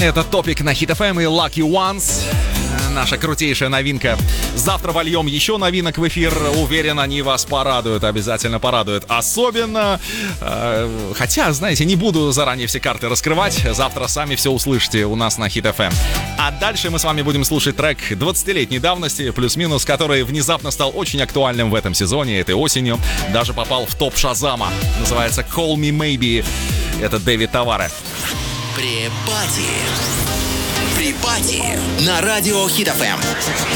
Это топик на Hit FM и Lucky Ones. Наша крутейшая новинка. Завтра вольем еще новинок в эфир. Уверен, они вас порадуют, обязательно порадуют. Особенно, хотя, знаете, не буду заранее все карты раскрывать. Завтра сами все услышите у нас на Hit FM. А дальше мы с вами будем слушать трек 20-летней давности, плюс-минус, который внезапно стал очень актуальным в этом сезоне, этой осенью. Даже попал в топ Шазама. Называется Call Me Maybe. Это Дэвид Таваре. Припати на радио Hit FM.